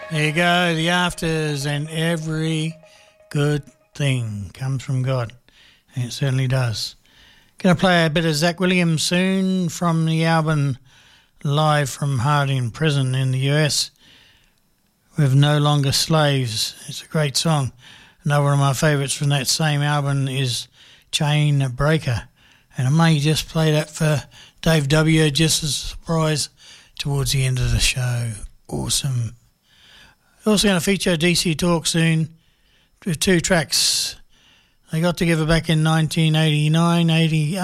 There you go, the afters, and every good thing comes from God. And it certainly does. Going to play a bit of Zach Williams soon from the album Live from Harding Prison in the US with No Longer Slaves. It's a great song. Another one of my favourites from that same album is Chain Breaker. And I may just play that for Dave W. just as a surprise towards the end of the show. Awesome. Also going to feature DC Talk soon with 2 tracks. They got together back in 1989, 88.